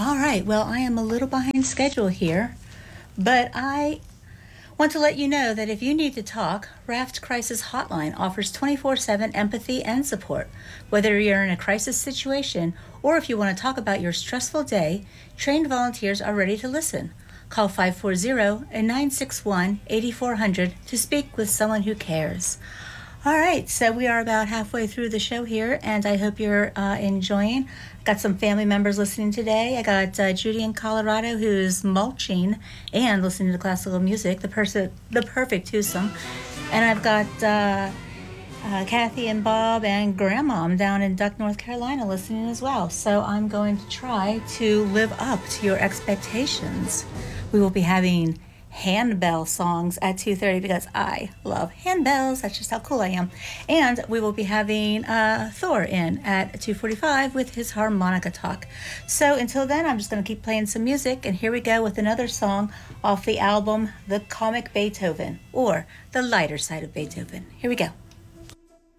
All right, well, I am a little behind schedule here, but I want to let you know that if you need to talk, Raft Crisis Hotline offers 24/7 empathy and support. Whether you're in a crisis situation or if you want to talk about your stressful day, trained volunteers are ready to listen. Call 540-961-8400 to speak with someone who cares. All right, so we are about halfway through the show here, and I hope you're enjoying. Got some family members listening today. I got Judy in Colorado who's mulching and listening to classical music, the perfect twosome. And I've got Kathy and Bob and Grandmom down in Duck, North Carolina listening as well. So I'm going to try to live up to your expectations. We will be having handbell songs at 2:30 because I love handbells. That's just how cool I am. And we will be having Thor in at 2:45 with his harmonica talk. So until then, I'm just going to keep playing some music, and here we go with another song off the album The Comic Beethoven, or The Lighter Side of Beethoven. Here we go.